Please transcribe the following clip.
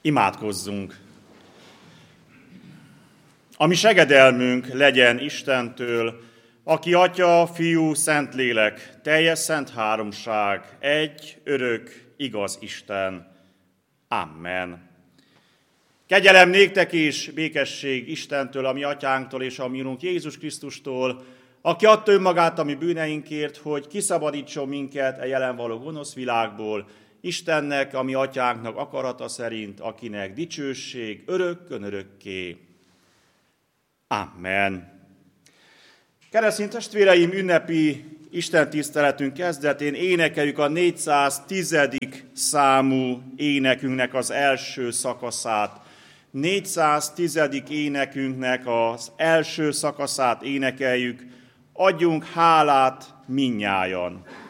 Imádkozzunk! A mi segedelmünk legyen Istentől, aki Atya, Fiú, Szentlélek, teljes szent háromság, egy, örök, igaz Isten. Amen. Kegyelem néktek és békesség Istentől, a mi atyánktól és a mi Urunk Jézus Krisztustól, aki adta önmagát a mi bűneinkért, hogy kiszabadítson minket a jelen való gonosz világból, Istennek, a mi atyánknak akarata szerint, akinek dicsőség örökkön örökké. Amen. Keresztény testvéreim, ünnepi istentiszteletünk kezdetén énekeljük a 410. számú énekünknek az első szakaszát. 410. énekünknek az első szakaszát énekeljük, adjunk hálát mindnyájan.